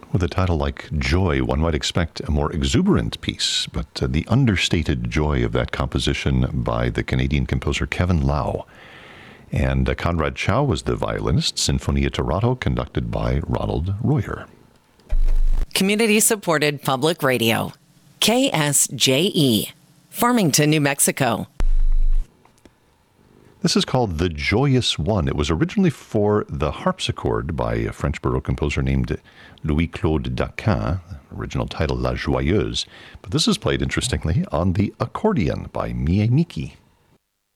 With a title like Joy, one might expect a more exuberant piece, but the understated joy of that composition by the Canadian composer Kevin Lau. And Conrad Chow was the violinist, Sinfonia Tarato, conducted by Ronald Royer. Community-supported public radio. KSJE, Farmington, New Mexico. This is called The Joyous One. It was originally for the harpsichord by a French Baroque composer named Louis-Claude Daquin, original title La Joyeuse. But this is played, interestingly, on the accordion by Mie Miki.